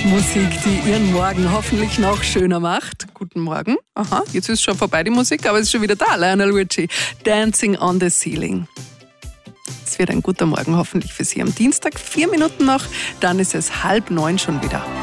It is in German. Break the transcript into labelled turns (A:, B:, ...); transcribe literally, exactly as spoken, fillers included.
A: Musik, die Ihren Morgen hoffentlich noch schöner macht. Guten Morgen. Aha, jetzt ist schon vorbei die Musik, aber es ist schon wieder da. Lionel Richie, Dancing on the Ceiling. Es wird ein guter Morgen hoffentlich für Sie am Dienstag. Vier Minuten noch, dann ist es halb neun schon wieder.